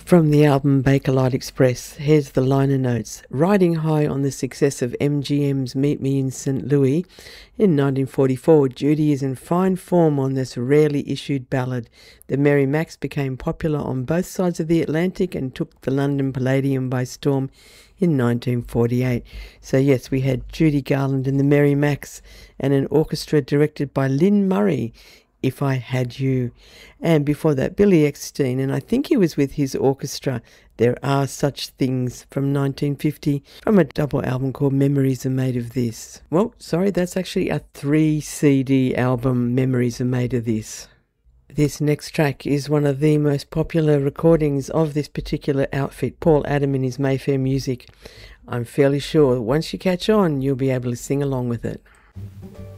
From the album Bakelite Express, here's the liner notes. Riding high on the success of MGM's Meet Me in St. Louis in 1944, Judy is in fine form on this rarely issued ballad. The Merry Macs became popular on both sides of the Atlantic and took the London Palladium by storm in 1948. So yes, we had Judy Garland and the Merry Macs and an orchestra directed by Lynn Murray, If I Had You. And before that, Billy Eckstine, and I think he was with his orchestra, There Are Such Things from 1950, from a double album called Memories Are Made of This. Well, sorry, that's actually a 3 CD album, Memories Are Made of This. This next track is one of the most popular recordings of this particular outfit, Paul Adam and his Mayfair Music. I'm fairly sure once you catch on, you'll be able to sing along with it.